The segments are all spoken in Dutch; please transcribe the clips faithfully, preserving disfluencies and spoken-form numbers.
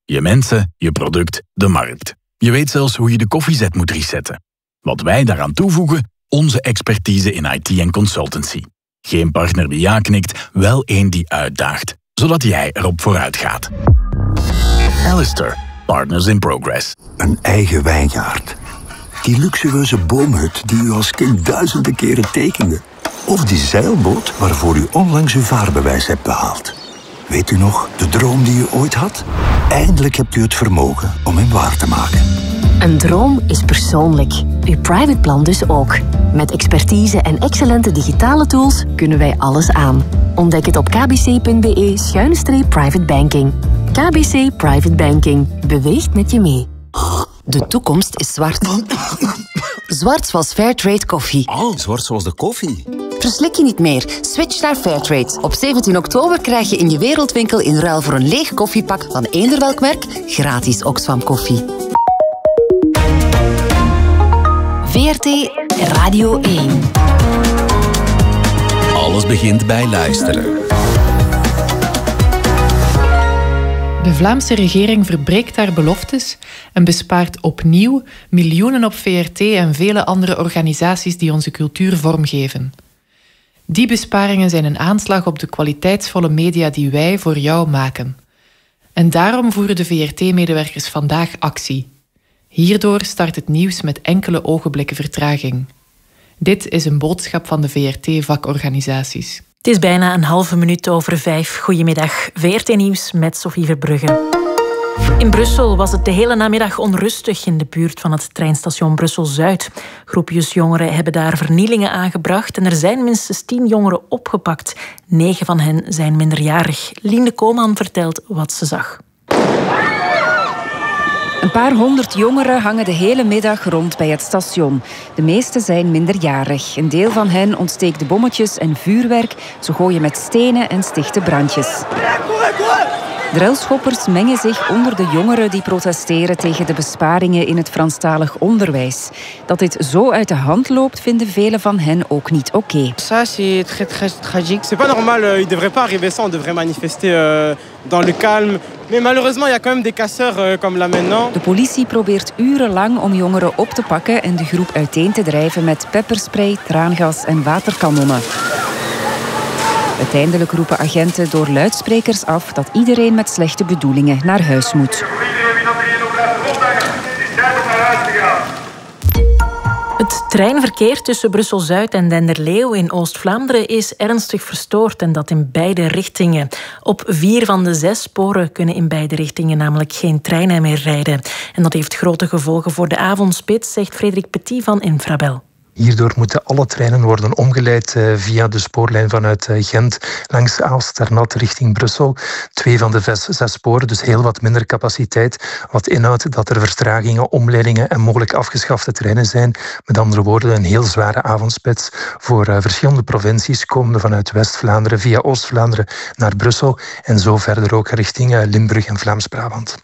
Je mensen, je product, de markt. Je weet zelfs hoe je de koffiezet moet resetten. Wat wij daaraan toevoegen? Onze expertise in I T en consultancy. Geen partner die ja knikt, wel één die uitdaagt. Zodat jij erop vooruit gaat. Alistair, Partners in Progress. Een eigen wijngaard. Die luxueuze boomhut die u als kind duizenden keren tekende. Of die zeilboot waarvoor u onlangs uw vaarbewijs hebt behaald. Weet u nog, de droom die u ooit had? Eindelijk hebt u het vermogen om hem waar te maken. Een droom is persoonlijk. Uw private plan dus ook. Met expertise en excellente digitale tools kunnen wij alles aan. Ontdek het op kbc.be schuine streep private banking. K B C Private Banking. Beweegt met je mee. De toekomst is zwart. Zwart zoals Fairtrade koffie. Oh, zwart zoals de koffie. Verslik je niet meer. Switch naar Fairtrade. Op zeventien oktober krijg je in je Wereldwinkel in ruil voor een leeg koffiepak van eender welk merk gratis Oxfam koffie. V R T Radio één. Alles begint bij luisteren. De Vlaamse regering verbreekt haar beloftes en bespaart opnieuw miljoenen op V R T en vele andere organisaties die onze cultuur vormgeven. Die besparingen zijn een aanslag op de kwaliteitsvolle media die wij voor jou maken. En daarom voeren de V R T-medewerkers vandaag actie. Hierdoor start het nieuws met enkele ogenblikken vertraging. Dit is een boodschap van de V R T-vakorganisaties. Het is bijna een halve minuut over vijf. Goedemiddag, V R T-nieuws met Sophie Verbrugge. In Brussel was het de hele namiddag onrustig in de buurt van het treinstation Brussel-Zuid. Groepjes jongeren hebben daar vernielingen aangebracht en er zijn minstens tien jongeren opgepakt. Negen van hen zijn minderjarig. Lien Koolman vertelt wat ze zag. Een paar honderd jongeren hangen de hele middag rond bij het station. De meeste zijn minderjarig. Een deel van hen ontsteekt bommetjes en vuurwerk. Ze gooien met stenen en stichten brandjes. De railschoppers mengen zich onder de jongeren die protesteren tegen de besparingen in het Franstalig onderwijs. Dat dit zo uit de hand loopt, vinden velen van hen ook niet oké. Okay. Ça, c'est très, très tragique. C'est pas normal, il devrait pas arriver ça, on devrait manifester euh, dans le calme. Mais malheureusement, il y a quand même des casseurs euh, comme là maintenant. De politie probeert urenlang om jongeren op te pakken en de groep uiteen te drijven met pepperspray, traangas en waterkanonnen. Uiteindelijk roepen agenten door luidsprekers af dat iedereen met slechte bedoelingen naar huis moet. Het treinverkeer tussen Brussel-Zuid en Denderleeuw in Oost-Vlaanderen is ernstig verstoord en dat in beide richtingen. Op vier van de zes sporen kunnen in beide richtingen namelijk geen treinen meer rijden. En dat heeft grote gevolgen voor de avondspits, zegt Frederik Petit van Infrabel. Hierdoor moeten alle treinen worden omgeleid uh, via de spoorlijn vanuit uh, Gent langs Aalst-Ternat richting Brussel. Twee van de zes, zes sporen, dus heel wat minder capaciteit. Wat inhoudt dat er vertragingen, omleidingen en mogelijk afgeschafte treinen zijn. Met andere woorden, een heel zware avondspits voor uh, verschillende provincies, komende vanuit West-Vlaanderen via Oost-Vlaanderen naar Brussel en zo verder ook richting uh, Limburg en Vlaams-Brabant.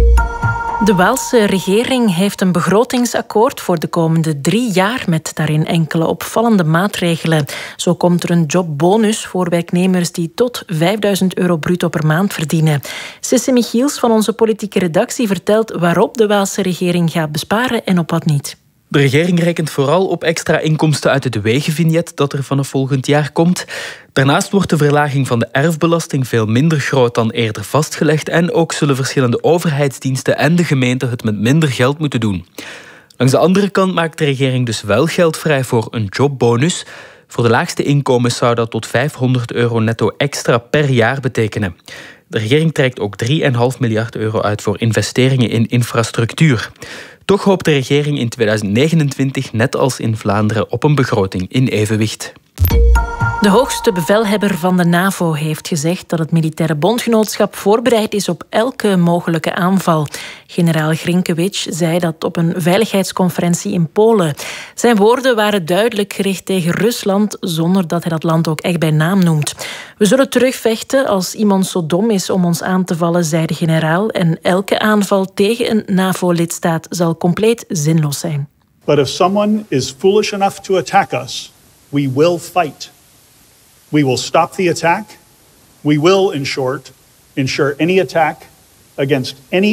De Waalse regering heeft een begrotingsakkoord voor de komende drie jaar met daarin enkele opvallende maatregelen. Zo komt er een jobbonus voor werknemers die tot vijfduizend euro bruto per maand verdienen. Sisse Michiels van onze politieke redactie vertelt waarop de Waalse regering gaat besparen en op wat niet. De regering rekent vooral op extra inkomsten uit het wegenvignet dat er vanaf volgend jaar komt. Daarnaast wordt de verlaging van de erfbelasting veel minder groot dan eerder vastgelegd en ook zullen verschillende overheidsdiensten en de gemeenten het met minder geld moeten doen. Langs de andere kant maakt de regering dus wel geld vrij voor een jobbonus. Voor de laagste inkomens zou dat tot vijfhonderd euro netto extra per jaar betekenen. De regering trekt ook drie komma vijf miljard euro uit voor investeringen in infrastructuur. Toch hoopt de regering in tweeduizend negenentwintig, net als in Vlaanderen, op een begroting in evenwicht. De hoogste bevelhebber van de NAVO heeft gezegd dat het militaire bondgenootschap voorbereid is op elke mogelijke aanval. Generaal Grinkewitsch zei dat op een veiligheidsconferentie in Polen. Zijn woorden waren duidelijk gericht tegen Rusland, zonder dat hij dat land ook echt bij naam noemt. We zullen terugvechten als iemand zo dom is om ons aan te vallen, zei de generaal. En elke aanval tegen een NAVO-lidstaat zal compleet zinloos zijn. But if someone is foolish enough to attack us, we will fight. We will stop the attack. We will, in short, ensure any attack against any